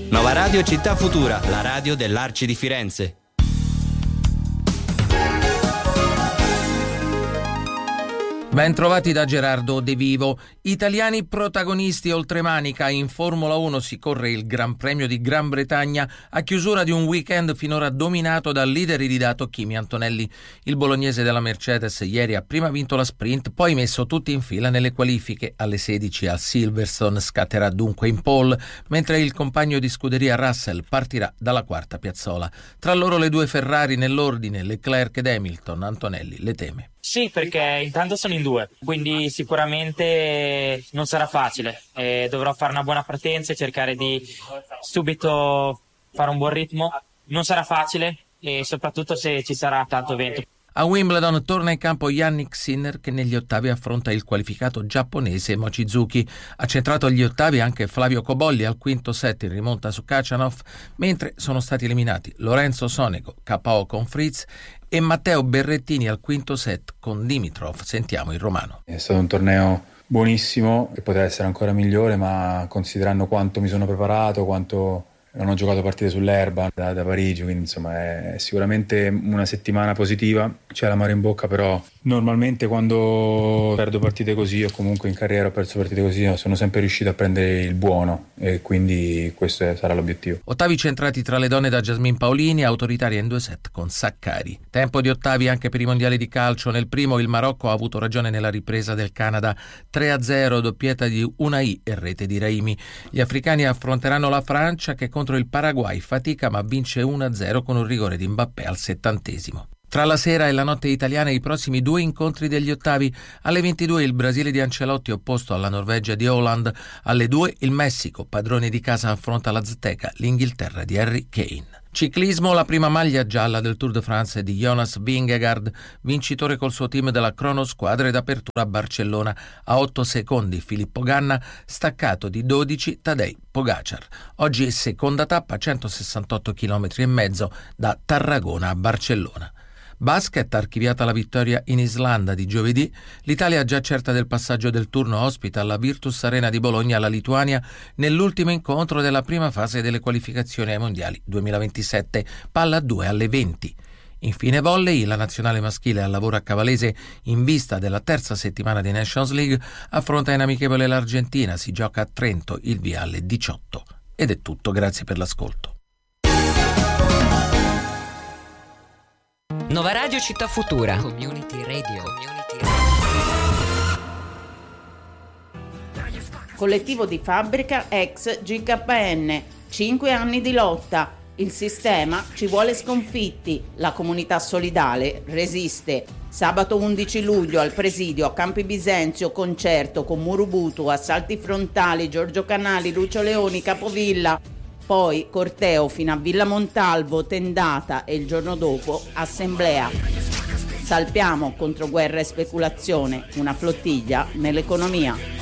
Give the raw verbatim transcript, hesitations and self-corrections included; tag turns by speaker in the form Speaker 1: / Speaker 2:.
Speaker 1: Nova Radio Città Futura, la radio dell'Arci di Firenze.
Speaker 2: Ben trovati da Gerardo De Vivo. Italiani protagonisti oltremanica. In Formula uno si corre il Gran Premio di Gran Bretagna a chiusura di un weekend finora dominato dal leader iridato Kimi Antonelli. Il bolognese della Mercedes ieri ha prima vinto la sprint, poi messo tutti in fila nelle qualifiche. Alle sedici a Silverstone scatterà dunque in pole, mentre il compagno di scuderia Russell partirà dalla quarta piazzola. Tra loro le due Ferrari nell'ordine, Leclerc ed Hamilton. Antonelli le teme.
Speaker 3: Sì, perché intanto sono in due, quindi sicuramente non sarà facile. Eh, dovrò fare una buona partenza e cercare di subito fare un buon ritmo. Non sarà facile e soprattutto se ci sarà tanto vento.
Speaker 2: A Wimbledon torna in campo Jannik Sinner, che negli ottavi affronta il qualificato giapponese Mochizuki. Ha centrato agli ottavi anche Flavio Cobolli al quinto set in rimonta su Khachanov, mentre sono stati eliminati Lorenzo Sonego, K O con Fritz, e Matteo Berrettini al quinto set con Dimitrov. Sentiamo il romano.
Speaker 4: È stato un torneo buonissimo, che poteva essere ancora migliore, ma considerando quanto mi sono preparato, quanto non ho giocato partite sull'erba da, da Parigi, quindi insomma è, è sicuramente una settimana positiva. C'è l'amaro in bocca, però normalmente quando perdo partite così, o comunque in carriera ho perso partite così, sono sempre riuscito a prendere il buono, e quindi questo è, sarà l'obiettivo.
Speaker 2: Ottavi centrati tra le donne da Jasmine Paolini, autoritaria in due set con Saccari. Tempo di ottavi anche per i mondiali di calcio. Nel primo il Marocco ha avuto ragione nella ripresa del Canada, tre a zero, doppietta di Unai e rete di Raimi. Gli africani affronteranno la Francia, che contro il Paraguay fatica ma vince uno a zero con un rigore di Mbappé al settantesimo. Tra la sera e la notte italiana i prossimi due incontri degli ottavi. Alle ventidue il Brasile di Ancelotti opposto alla Norvegia di Haaland. Alle due il Messico, padrone di casa, affronta l'Azteca, l'Inghilterra di Harry Kane. Ciclismo, la prima maglia gialla del Tour de France di Jonas Vingegaard, vincitore col suo team della Crono Squadre d'apertura a Barcellona. A otto secondi Filippo Ganna, staccato di dodici Tadej Pogacar. Oggi è seconda tappa, centosessantotto chilometri e mezzo da Tarragona a Barcellona. Basket, archiviata la vittoria in Islanda di giovedì, l'Italia già certa del passaggio del turno ospita alla Virtus Arena di Bologna la Lituania nell'ultimo incontro della prima fase delle qualificazioni ai mondiali duemilaventisette, palla due alle venti. Infine volley, la nazionale maschile al lavoro a Cavalese in vista della terza settimana di Nations League affronta in amichevole l'Argentina, si gioca a Trento, il via alle diciotto. Ed è tutto, grazie per l'ascolto.
Speaker 5: Nova Radio Città Futura. Community Radio. Community
Speaker 6: Radio. Collettivo di fabbrica ex G K N. Cinque anni di lotta. Il sistema ci vuole sconfitti. La comunità solidale resiste. Sabato undici luglio al Presidio a Campi Bisenzio, concerto con Murubutu, Assalti Frontali, Giorgio Canali, Lucio Leoni, Capovilla. Poi corteo fino a Villa Montalvo, tendata e il giorno dopo assemblea. Salpiamo contro guerra e speculazione, una flottiglia nell'economia.